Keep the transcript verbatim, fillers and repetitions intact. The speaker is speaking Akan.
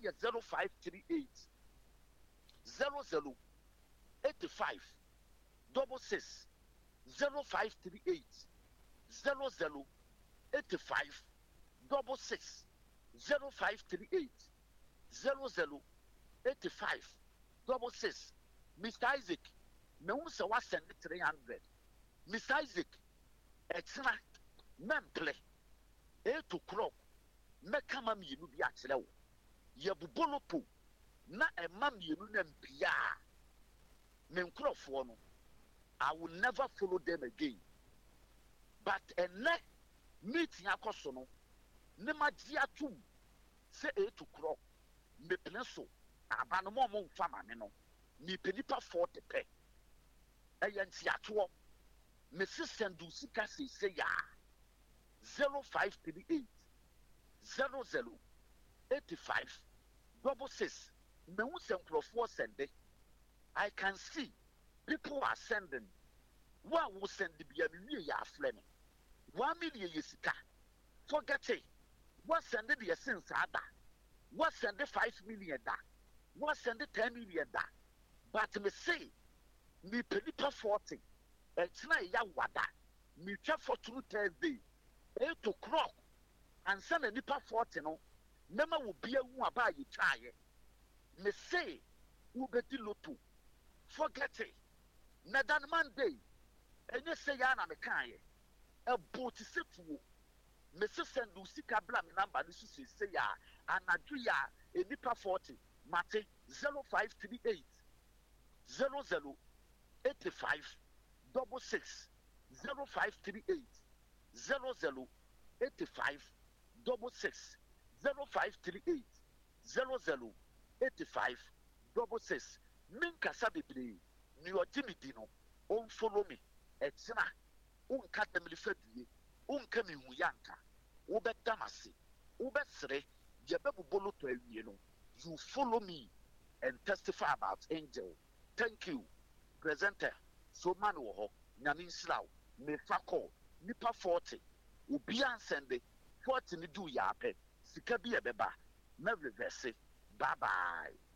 ye zero five three eight zero zero eight five double six zero five three eight zero zero eight five double six zero five three eight zero zero eight five double six. Mister Isaac, me who say what send three hundred. Mister Isaac, extra men play eight o'clock. Me kama mi yenu bi akyere wo. Ye bubolo po na ema mi yenu na mpia. Me nkrofo no, I will never follow them again. But ene meeting akoso no, ne magye atum say eight o'clock. Me pleso aba no mo mo mfa ma me no. Ni penipa forty pe. Eya nti ato. Me send du sika se say ya zero five three eight zero zero eight five double six. Me who send crofo send it. I can see people are sending. What will send the bia me ya flame. One million yesika. Forget it. What send the essence ada? What send the five million da? What send the ten million da? But me say me penipa forty. It's not ya wada. Me try for two Thursday. Eight o'clock. And send a nipa forty no. Nema will be a one about you try. Me say who beti loto. Forget it. Nadan Monday. And you say yana me kanye. A boat is set to Mister Send Lucika Blam number this is say ya and Adria a nipa forty Mate zero five three eight zero zero eight five double six zero five three eight zero zero eight five double six zero five three eight zero zero eight five double six. Min kasa bebre ni ojimi dino on follow me etina un katemli fadie un kami hu yanka wo bedamase wo besre je bebobolo to awie no. You follow me and testify about Angel. Thank you presenter so man wo ho nyame nslaw me fa call nipa forty obi ansende forty ni do ya pe sika bi e beba na reverse. Bye bye.